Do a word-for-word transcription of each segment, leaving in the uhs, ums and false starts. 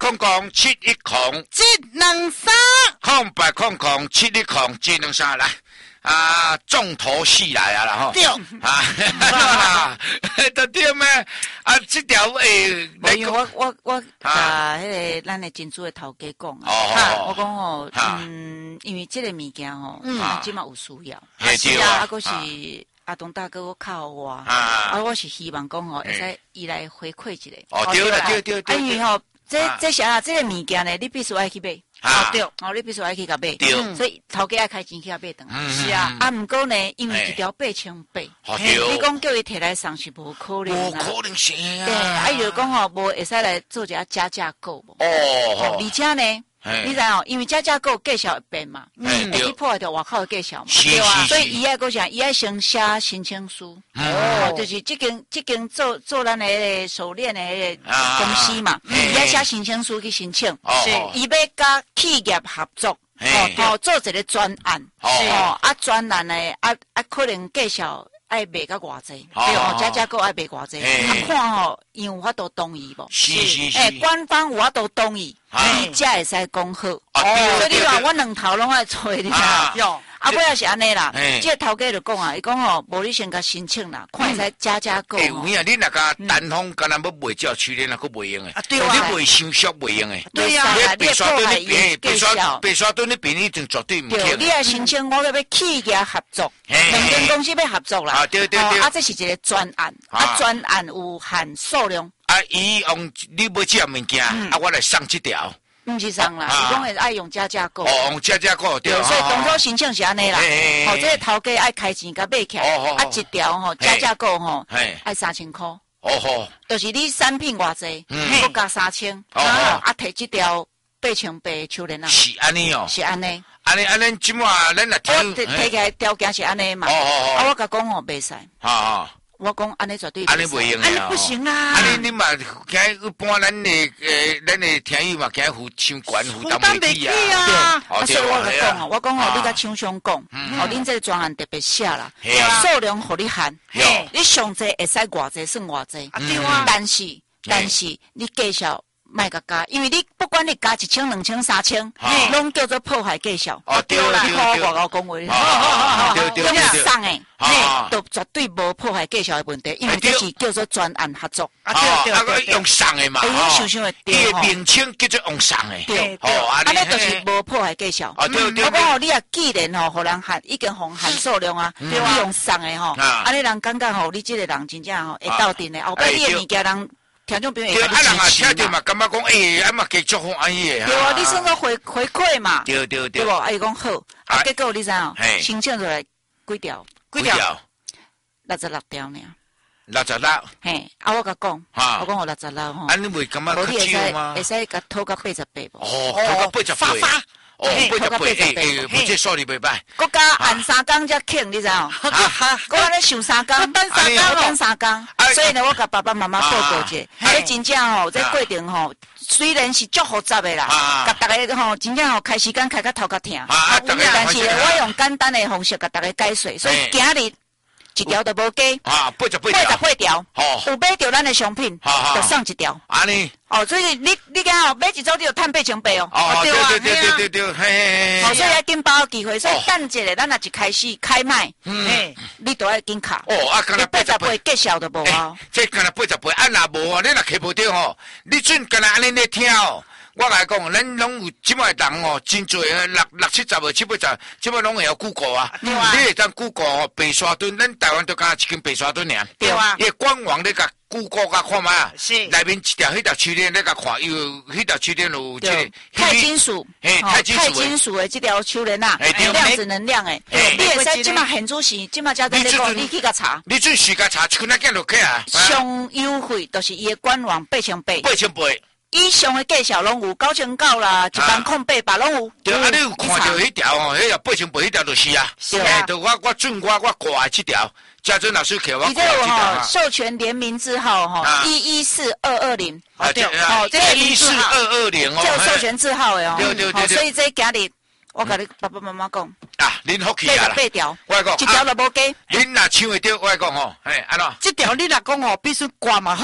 空空七一空， 一两三， 空白空空七一空，一两三来。啊，重头戏来啊，然后对啊，都对咩？啊，这条诶， 因为我我我甲迄个咱的珍珠的头家讲啊，我讲吼，嗯，因为这个物件吼，嗯，即嘛有需要， 是啊，啊，佫是阿东大哥我靠我，啊，我是希望讲吼，会使伊来回馈一下。 哦，对了，对对对， 因为吼，这这啥这个物件呢，你必须爱去买。 啊对， 哦，你必须爱去甲买， 对， 所以头家爱开钱去甲买等。 是啊， 啊，毋过呢，因为一条八千八，你讲叫伊摕来送是无可能无可能是啊。 对，啊，伊就讲吼，无会使来做一下加价购无。 哦， 而且呢，你知哦，因为加价购价小会变嘛，嗯，会去破坏掉外口的价小嘛， 对啊， 所以伊爱讲啥，伊爱先写申请书，哦，就是即间即间做做咱的手链的迄个公司嘛，伊爱写申请书去申请，是伊要甲企业合作，哦，做一个专案，哦，啊专案呢，啊啊可能价小。爱卖甲偌济，对哦，家家购爱卖偌济，啊看吼，因有法度同意无？ 是是是， 诶，官方有法度同意，伊才会使讲好。哦，所以你话我两头拢爱做，你知影？啊，尾也是安尼啦。即个头家就讲啊，伊讲吼，无你先甲申请啦，看会使家家购。诶， 有影，你若甲单方敢若要卖照区咧，那佫袂用诶。 啊，对啊， 你卖收缩袂用诶。 对啊， 你白沙墩那边，白沙白沙墩那边一定绝对唔对，你爱申请，我要要企业合作，两间公司要合作啦。 啊，对对对。 啊，这是一个专案，啊，专案有限数量。 啊，伊用你要这物件，啊，我来送这条。 毋是送啦，伊讲会爱用加价购。 哦，用加价购对。 所以当初申请是安尼啦。哦，这个头家爱开钱甲买起来，啊一条吼加价购吼，爱三千块。哦吼。就是你产品偌济，我加三千，啊摕这条八千八的手链啊。 是安尼哦。 是安尼。 安尼安尼，即马咱来听。 我摕起来条件是安尼嘛。哦哦哦。啊，我甲讲吼袂使。啊啊。我讲安尼绝对， 安尼袂用安尼不行啦。 安尼你嘛，惊一般咱的诶，咱的听友嘛，惊负伤悬负担袂起啊。啊，所以我甲讲哦，我讲哦，你甲厂商讲，哦，恁这个专案特别写啦，数量互你限，你上济会使偌济算偌济，但是但是你介绍。卖甲加，因为你不管你加一千、两千、三千，拢叫做破坏绩效。 哦，对啦， 你看我外口讲话， 对对对对， 送诶，都绝对无破坏绩效的问题，因为这是叫做专案合作。 啊，对对对，用送诶嘛， 你想想会对吼。名称叫做用送诶， 对对，安尼就是无破坏绩效。 哦，对对。 我讲哦，你啊，既然吼，互人限已经红限数量啊，你用送诶吼，安尼人感觉吼，你这个人真正吼会斗阵诶，后摆你诶物件人。听众朋友会啊，人啊听着嘛，感觉讲诶，啊嘛继续好安逸诶。 对啊，你算个回回馈嘛。 对对对。 对无？啊，伊讲好，啊，结果你知影？申请出来几条？ 几条？ 六十六条呢。 六十六。 嘿，啊，我甲讲，我讲我六十六吼。 啊，你袂感觉较少吗？ 会使甲拖到八十八无？ 哦，拖到八十八。 发发。 哦，八十八，诶诶，不这数字袂歹。 国家按三工才庆，你知影？哈哈，国家咧上三工， 等三工， 等三工。所以呢，我甲爸爸妈妈报告者，这真正吼，这过程吼，虽然是足复杂的啦，甲大家吼，真正吼开时间开到头壳疼。但是我用简单的方式甲大家解说，所以今日。一条都无加， 啊，八十八条，八十八条，有买到咱的商品，就送一条。 安尼， 哦，所以你你讲哦，买一组你就赚八千八哦。 哦，对对对对对对，嘿。 哦，所以要紧把握机会，所以等一下，咱若一开始开卖，嗯，你都要紧卡。 哦，啊，干那八十八介绍都无啊。 这干那八十八，啊，若无啊，你若开无到吼，你准干那安尼咧听哦。我来讲，咱拢有即摆人哦，真侪六六七十个、七八十，即摆拢会晓 Google 啊。你会当 Google 哦，白沙墩，咱台湾都敢一间白沙墩尔。 对啊。 伊官网咧甲 Google 甲看卖啊。 是。 内面一条迄条区链咧甲看，有迄条区链有即个。 钛金属。 嘿，钛金属。 钛金属的这条手链啊，量子能量诶。你会使即摆现主是，即摆才在咧讲，你去甲查。 你准时甲查，困那见落去啊。 上优惠就是伊的官网八千八。 八千八。 以上的介绍拢有九千九啦，一万空八百拢有。 对，啊，你有看到迄条哦，迄条八千八迄条就是啊。 是啊。 就我我准我我挂这条，嘉珍老师给我挂这条。 你这有授权联名字号哈，一一四二二零。 啊对啊，这个一四二二零哦。 这有授权字号的哦。 对对对对。 所以这今日我甲你爸爸妈妈讲。 啊，恁福气啊啦。 八条。 我讲。 一条都无加。 恁若抢会到，我讲吼，嘿，安怎？ 这条你若讲吼，必须挂嘛好。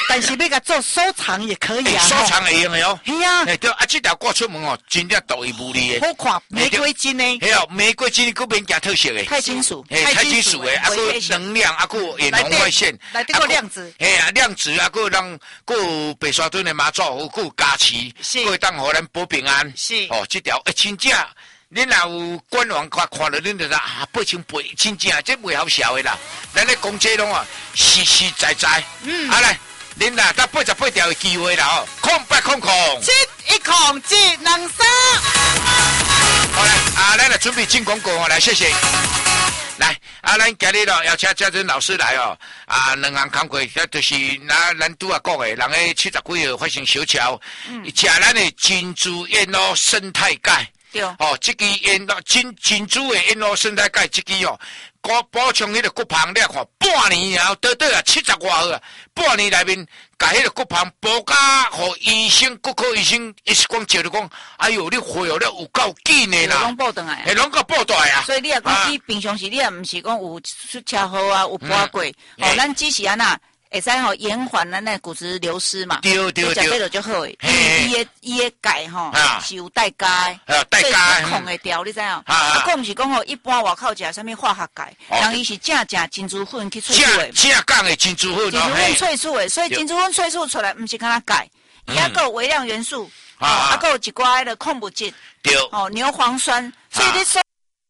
但是要甲做收藏也可以啊， 收藏会用的哦。 系啊， 哎对，啊，这条挂出门哦，真正独一无二的。 好看，玫瑰金呢？ 系哦，玫瑰金佫免加特色的。 钛金属， 哎，钛金属的，啊，佫能量，啊，佫远红外线， 来这个量子。 哎呀，量子啊，佫让佫白沙屯的妈祖，佫加持，佫当互咱保平安。 是哦，这条哎，真正。恁若有官网看看了，恁就知啊，八千八，真正这袂好笑的啦。咱咧讲这拢啊，实实在在。嗯，啊来，恁啦，得八十八条的机会啦哦，空八空空， 七一空七两三。 好来，啊，咱来准备进广告哦，来谢谢。来，啊，咱今日咯，邀请嘉珍老师来哦，啊，两项工课，这就是那咱拄啊讲的，人个七十几号发生小潮，嗯，食咱的珍珠燕鸥生态钙。 对哦，这支烟咯，珍珍珠的烟咯，生态钙这支哦，补补充迄个骨膨，你看半年然后短短啊七十外号啊，半年内面，甲迄个骨膨补加，互医生骨科医生一时光照着讲，哎哟，你回了有够紧的啦， 拢报倒来， 系拢个报倒来啊。 所以你也讲，你平常时你也毋是讲有出车祸啊，有跌过，哦，咱只是安那。会使吼延缓咱那骨质流失嘛， 对对对， 食这就好诶。伊诶伊诶钙吼是有代价诶， 代价控会掉，你知影？啊，佫毋是讲吼一般外口食啥物化学钙，人伊是正正珍珠粉去萃取诶， 正正讲诶珍珠粉， 珍珠粉萃取诶，所以珍珠粉萃取出来毋是干那钙，伊还佫有微量元素，啊，佫有一寡迄个矿物质， 对， 哦，牛磺酸，所以你说。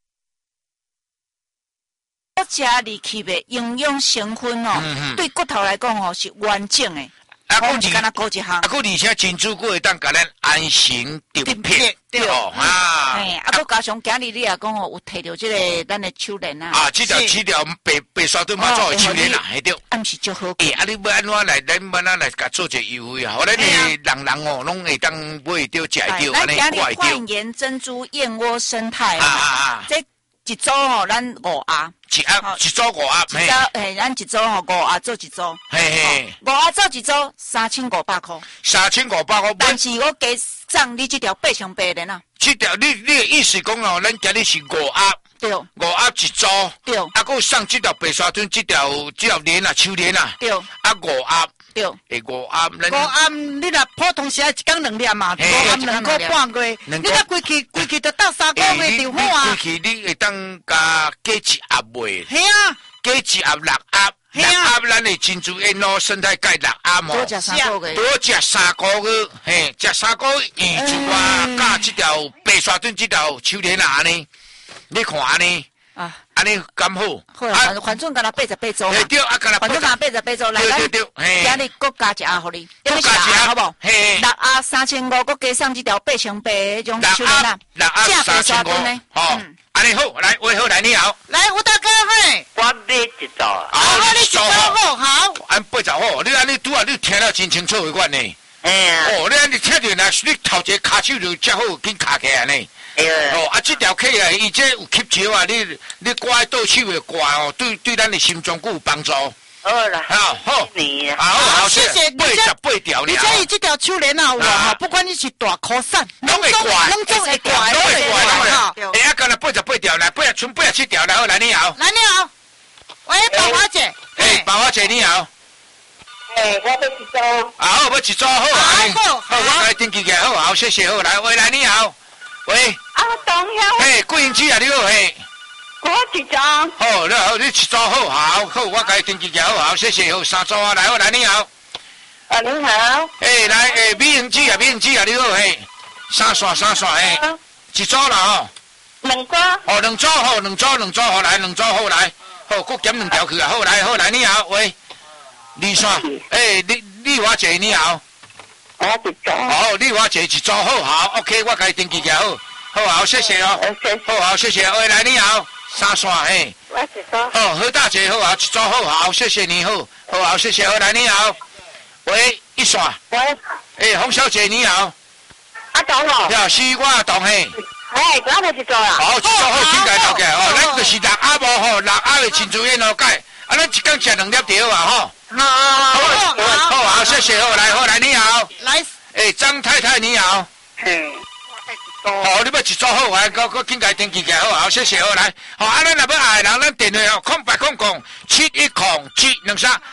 加入去的营养成分哦，嗯嗯对骨头来讲哦是完整的。啊，我是干那高一项。啊， 佫而且珍珠骨会当甲咱安形定片，对哦啊。 哎，啊，佫加上今日你也讲哦，有摕到这个咱的手链啊。 啊，这条这条白白沙屯妈祖的手链啊，迄条。 暗时就好。 哎，啊，你要安怎来？咱要安来甲做一个优惠啊？好，咱的人人哦，拢会当买到食到，安尼怪到。 焕颜珍珠燕窝生态啊啊啊！ 这一组吼，咱五盒。 一盒一组五盒， 一组嘿，咱一组吼五盒做一组， 嘿嘿， 五盒做一组三千五百块， 三千五百块。 但是我加送你这条八千八的呐。 这条你你的意思讲哦，咱今日是五盒， 对， 五盒一组， 对， 啊，佮送这条白沙屯这条这条链啊，秋链啊， 对， 啊五盒。 对， 诶，五盒， 五盒，你若普通时啊，一天两粒嘛，五盒两个半月，你若规气规气就到三个月就好啊。 规气你会当加加一盒卖。 系啊， 加一盒六盒，六盒咱的珍珠燕咯，生态钙六盒嘛。 多食三个月， 多食三个月，嘿，食三个月，伊就话加这条白沙屯这条秋莲啊，安尼，你看安尼。啊，安尼咁好， 好啊，反正干那八十八周嘛， 对啊，干那反正干那八十八周来， 对对对， 今日国加一盒互你， 国加一盒好不？ 嘿，六盒三千五，国加上这条八千八迄种手链啊， 六盒三千五，好，安尼好，来，喂好，来你好， 来吴大哥嘿， 我买一组啊， 好，你一组好，好， 按八十好，你安尼拄啊，你听了真清楚的款呢， 哎呀， 哦，你安尼听着那，你头一卡手就遮好，紧卡起来呢。哦，啊，这条客啊，伊这有吸潮啊，你你挂倒手的挂哦，对对，咱的心脏骨有帮助。 好啦， 好好， 你好好，谢谢。八十八条呢， 而且伊这条手链啊，哇哈，不管你是大裤伞， 拢会挂， 拢总会挂， 拢会挂，拢会挂。哎呀，干了八十八条来，八十剩八十七条，然后来你好， 来你好，喂，宝华姐， 哎，宝华姐你好。 哎，我要一组。 啊，好，要一组好啊， 好， 好，我来登记起来，好好，谢谢，好，来，喂，来你好。喂， 啊，董兄， 嘿，桂英姐啊，你好嘿， 我一张， 好，你好，你一组好，好，好，我给你登记起来，好好，谢谢，好，三组啊，来，好，来，你好， 啊，你好， 哎，来，哎，美英姐啊，美英姐啊，你好嘿，三线三线嘿，一组啦吼， 两组， 哦，两组好，两组两组好，来，两组好来，好，佮减两条去啊，好，来，好，来，你好，喂，李线，哎，丽丽华姐你好。 我一组。 好，你我坐一组好，好 ，OK， 我给你登记起来，好，好好，谢谢哦，好好，谢谢，喂，来你好，三线嘿， 我一组。 哦，何大姐好啊，一组好，好，谢谢你好，好好，谢谢，哦，来你好，喂，一线， 喂， 哎，洪小姐你好， 阿董哦， 你好，是我董嘿， 哎，我要一组啦， 好，一组好，请介头家，哦，咱就是六盒无吼，六盒的珍珠燕咯钙，啊，咱一天食两粒条啊，吼。 好好好，好好，谢谢，好来，好来，你好， 来， 哎，张太太你好， 嘿， 好，你要一组好，来，我我紧解登记起来，好好，谢谢，好来，好，啊，咱若要爱人，咱电话哦，空八空空七一空七两三，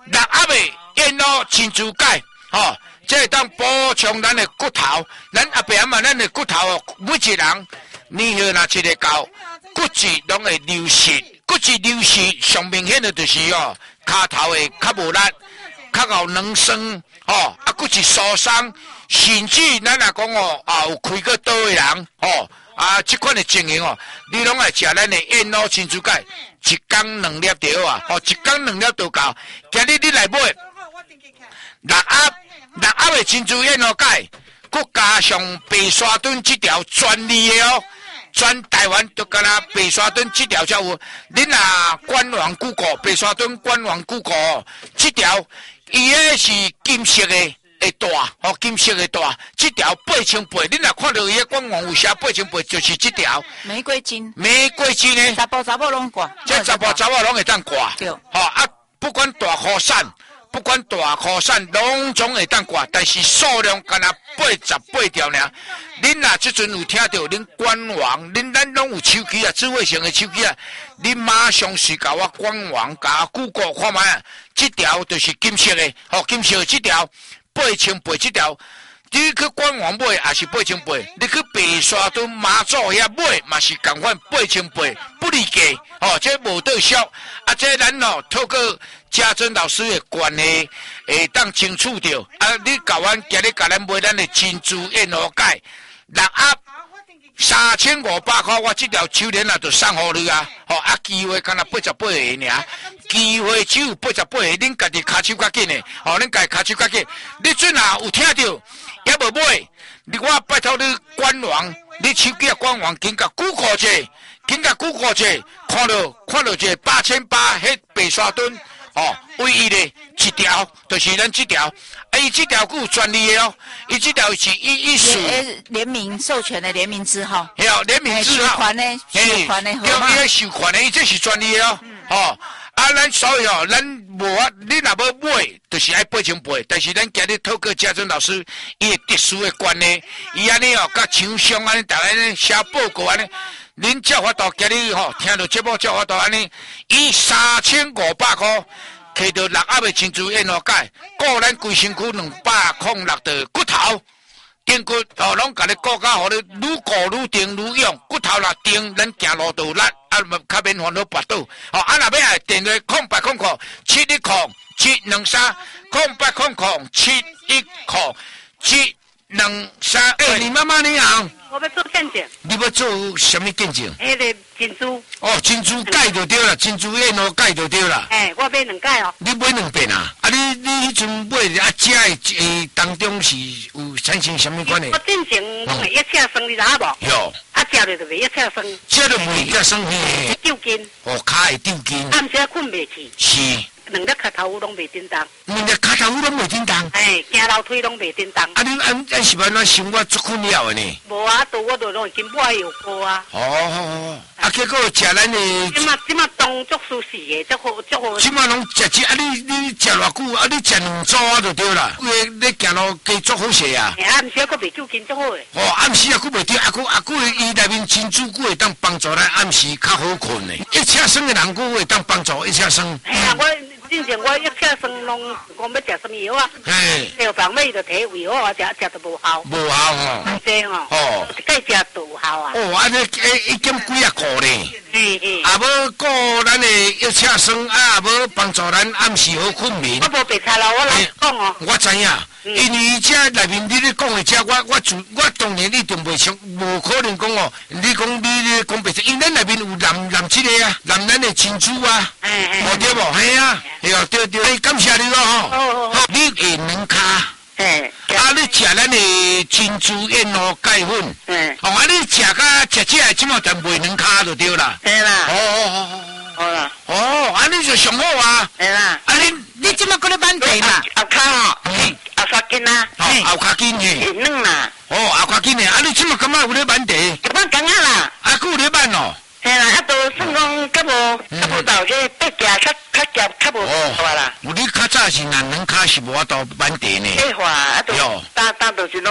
六鸭的燕窝珍珠钙，哦，这会当补充咱的骨头。咱阿伯阿妈，咱的骨头哦，每一个人年岁若一个高，骨质拢会流失。骨质流失上明显的就是哦，骹头会较无力，较有软酸，哦，啊骨质疏松，甚至咱若讲哦，啊有开过刀的人，哦。啊，这款的情形哦，你拢爱食咱的燕窝珍珠钙，一缸两粒就好啊，哦，一缸两粒就够。今日你来买六鸭六鸭的珍珠燕窝钙，佮加上白沙墩这条专利的哦，全台湾就干那白沙墩这条才有。恁若官网 Google 白沙墩官网 Google 哦，这条伊个是金色的。会大，哦，金色的大，这条八千八，你若看到伊个官网有写八千八，就是这条玫瑰金。 玫瑰金呢？ 查甫查某拢挂， 这查甫查某拢会当挂。 对， 吼啊，不管大雨伞，不管大雨伞，拢总会当挂，但是数量干那八十八条尔。恁若即阵有听到恁官网，恁咱拢有手机啊，智慧型的手机啊，恁马上是甲我官网甲 Google 看卖，这条就是金色的，吼、哦，金色的这条。八千八这条，你去官网买也是八千八，你去白沙墩妈祖遐买嘛是同款八千八，不离价哦，这无得俗啊！这咱哦透过家珍老师的关系，会当清楚着啊！你教阮今日教咱买咱的珍珠燕窝钙六鸭三千五百块，我这条手链啊就送互你啊！哦啊，机会敢若八十八个尔。机会只有八十八个，恁家己骹手较紧的，哦，恁家己骹手较紧。你准若有听到，也无买，你我拜托你官网，你手机啊官网，紧甲 Google 者，紧甲 Google 者，看到看到这八千八，迄白沙墩，哦，唯一的一条，就是咱这条。啊，伊这条有专利的哦，伊这条是一一属联名授权的联名字号， 系哦，联名字号， 授权的，授权的， 对，伊授权的，伊这是专利的哦，哦。啊，咱所以哦，咱无啊，你若要买，就是爱八千八。但是咱今日透过家珍老师伊个特殊的关系，伊安尼哦，甲厂商安尼，大家呢写报告安尼，恁才法度今日吼，听到节目才法度安尼，以三千五百块，摕到六鸭的珍珠燕窝钙，顾咱规身躯两百零六的骨头。顶骨哦，拢甲你顾甲好你愈顾愈定愈用，骨头若定，咱行路就力，啊，较免烦恼跋倒。哦，啊，若要来电话空八空空七一空七两三空八空空七一空七两三。哎，你妈妈你好。 我要做见证。 你要做什么见证？ 迄个珍珠。哦， 珍珠钙就对了，珍珠燕窝钙就对了。 哎，我买两钙哦。 你买两遍啊？啊，你你迄阵买啊，食的诶当中是有产生什么关系？ 我进前拢会一车生，你知影无？ 有。 啊，食了就袂一车生。 食了袂一车生嘿。 丢筋。 哦，骹会丢筋。 暗时困袂去。 是。 两粒脚头拢袂叮当。 两粒脚头拢袂叮当。 哎，行楼梯拢袂叮当。 啊，你按按是要咱生活足困扰的呢？ 无啊，都我都拢真不爱有过啊。 哦，啊，结果食咱的。 即马即马当足舒适的，足好足好。 即马拢食一啊，你你食偌久啊？你食两组啊就对啦。规个你行路加足好势啊。 啊，毋是啊，佫袂救筋足好诶。 哦，暗时啊，佫袂丢，啊佫啊佫伊内面珍珠佫会当帮助咱暗时较好困的。一车生的人佫会当帮助一车生。 哎呀，我。之前我一车生拢讲要食什么药啊？哎，药房买就摕药啊，食食都无效。 无效吼。 这哦。哦。该食都有效啊。哦， 安尼诶，已经几啊个呢？ 嘿嘿。 啊，无顾咱的一车生啊，无帮助咱暗时好困眠。 我无白菜咯，我来讲哦。 我知影，因为这内面你咧讲的这，我我自我当然一定袂相，无可能讲哦。你讲你咧讲白菜，因咱内面有蓝蓝这个啊，蓝咱的珍珠啊， 哎哎， 无对无？系啊。对哦，对对，感谢你咯吼！好，你下两卡， 哎， 啊，你食咱的珍珠燕窝钙粉， 嗯， 哦，啊，你食甲食这即马就卖两卡就对啦。 对啦。 哦哦哦好啦。 哦，啊，你就上好啊。 对啦。 啊，你你即马搁咧挽地嘛？ 后骹哦，嗯，后骹筋啊， 哦，后骹筋嘿。 软啦。 哦，后骹筋嘿，啊，你即马感觉有咧挽地？ 我感觉啦。 啊，佫有咧挽哦。 嘿啦，啊，都算讲较无较无到这八架较较夹较无好啦。 有你较早是两两骹是无法度挽地呢。 废话，啊，都打打就是拢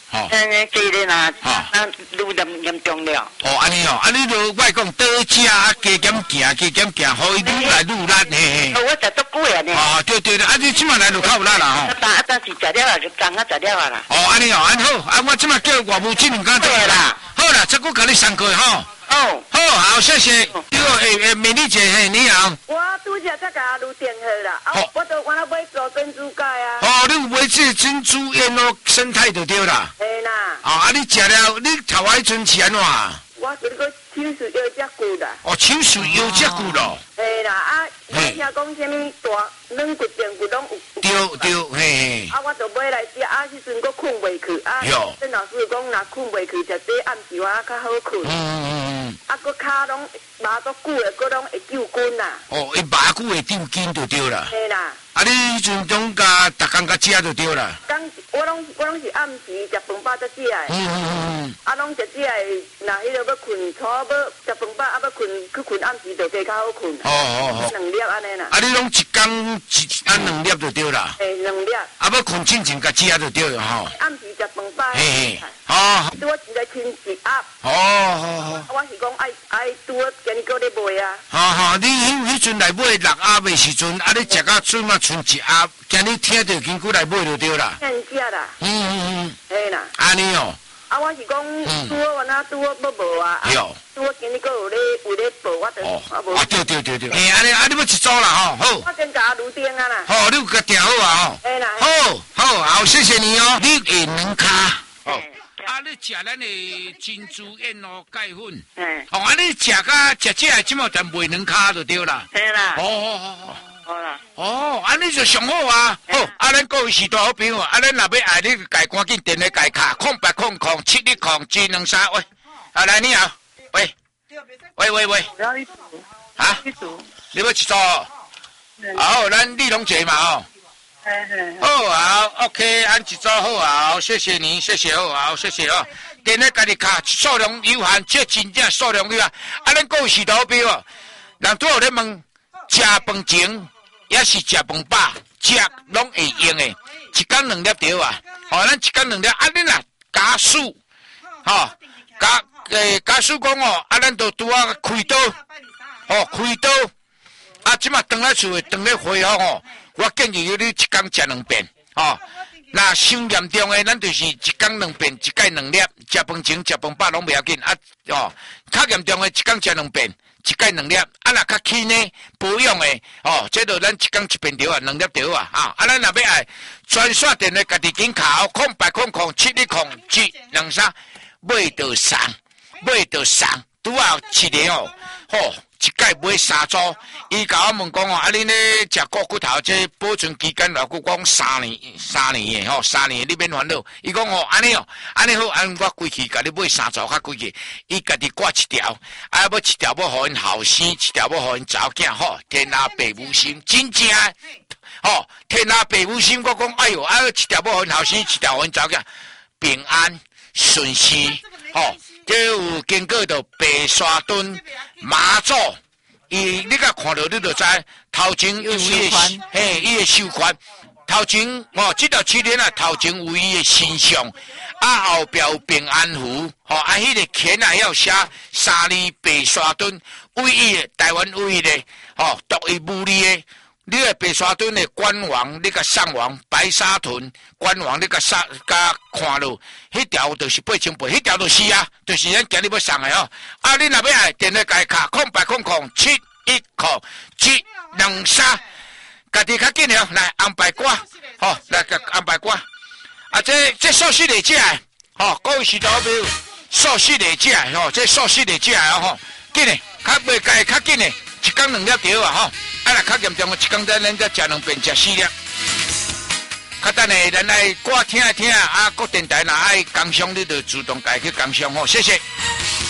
吼， 嗯，这个啦，啊，愈严严重了。 哦，安尼哦，安尼就我讲多食啊，加减行，加减行，互伊愈来愈力嘿。 我食足久啊呢。 哦，对对对，啊，你即马来就较有力啦吼。 但啊，但是食了啊，就刚啊食了啊啦。 哦，安尼哦，安好，啊，我即马叫外母这两工做啦。好啦，这个甲你送过吼。 哦， 好，好，谢谢。这个诶诶，美丽姐，嘿，你好。 我拄则才甲路电话啦，啊，我都我那买做珍珠粿啊。 哦，你有买这珍珠燕哦，生态就对啦。 嘿啦。 哦，啊，你食了，你头仔迄阵吃安怎？ 我是个手术腰只骨啦。 哦，手术腰只骨咯。 嘿啦，啊，我听讲什么大软骨、电骨拢有。 对对，嘿嘿。 啊，我就买来食，啊，迄阵我困袂去，啊，郑老师讲若困袂去，食这暗时我较好困。嗯嗯嗯。啊，佮骹拢麻足久的，佮拢会揪筋啦。 哦，伊麻久会揪筋就对啦。 嘿啦。 啊，你迄阵总甲逐工甲食就对啦。 刚我拢我拢是暗时食饭饱才食的。嗯嗯嗯。啊，拢食食的，若迄个要困，初要食饭饱，啊要困去困暗时就加较好困。哦哦哦。两粒安尼啦。啊， 你拢一工一按两粒就对啦。 嘿，两粒。 啊，要困之前甲食就对了吼。 暗时食饭饱。 嘿嘿。哦。 拄我一个亲戚鸭。 哦好好。 我是讲爱爱拄我今日搁咧卖啊。 好好，你迄迄阵来买六鸭的时阵，啊，你食到最嘛剩一鸭，今日听着经过来买就对啦。 现食啦。嗯嗯嗯。嘿啦。 安尼哦。 啊，我是讲拄我那拄我要无啊。有。拄我今日搁有咧有咧报，我就我无。 啊对对对对。嘿，安尼啊，你要一组啦吼，好。 我先甲卢丁啊啦。 好，你有甲订好啊吼。嘿啦。好，好，好，谢谢你哦。你会两卡。哦。啊！你食咱的珍珠燕哦钙粉，嗯，哦，啊，你食甲食这即马就卖两卡就对啦。 对啦。 哦哦哦好啦。 哦，安尼就上好啊。好，啊，咱各位时代好朋友，啊，咱若要爱你，家赶紧电话家卡空八空空七六空七两三喂，啊，来你好，喂，喂喂喂。 不要一组。 啊？ 一组。 你要一组？好，咱立龙姐嘛哦。好好 ，OK， 按一组好好，谢谢你，谢谢好好，谢谢哦。电话家己卡，数量有限，这真正数量有限。啊，咱各位是老朋友，人都有咧问，食饭前也是食饭饱，食拢会用的，一工两粒条啊。哦，咱一工两粒，啊，恁啊家属，吼，家诶家属讲哦，啊，咱都拄啊开刀，哦开刀，啊，即马回来厝，回来回复哦。我建议你一工食两遍，哦，那伤严重的，咱就是一工两遍，一盖两粒，食饭前、食饭饱拢不要紧，啊，哦，较严重的，一工食两遍，一盖两粒，啊，若较轻呢，保养的，哦，这就咱一工一遍条啊，两粒条啊，啊，啊，咱若要爱专线电话，家己紧卡哦，空八空空七六空七两三，买到送，买到送，拄啊一个哦，吼。一盖买三组，伊甲我问讲哦，啊，恁咧食骨骨头，这保存期间偌久？讲三年，三年的吼，三年的你免烦恼。伊讲哦，安尼哦，安尼好，安我规气甲你买三组较规气，伊家己挂一条，啊，要一条要互因后生，一条要互因查某囝，吼，天下父母心，真正，吼，天下父母心，我讲，哎哟，啊，一条要互因后生，一条互因查某囝，平安顺遂，吼。这有经过到白沙屯马祖，伊你甲看到你就知，头前有伊的，嘿，伊的手环，头前哦，这条七年啊，头前有伊的形象，啊后壁有平安符，吼、哦，啊迄、那个签啊要写三年白沙屯唯一的台湾唯一的，吼独一无二的。你个白沙屯的官网，你甲上网白沙屯官网，你甲上甲看落，迄条就是八千八，迄条就是啊，就是咱今日要送的哦。啊，你若要爱电话家卡空八空空七一空七两三，家己较紧了，来安排歌，吼、哦，来个安排歌。啊，这这素食来食，吼、哦，各位是老朋友，素食来食，吼、哦，这素食来食哦，吼，紧嘞，较袂家较紧嘞。一工两粒条啊，吼！啊，若较严重的，一工咱咱才食两遍，食四粒。较等下咱来歌听听啊，各电台若爱工商，你就自动家去工商吼，谢谢。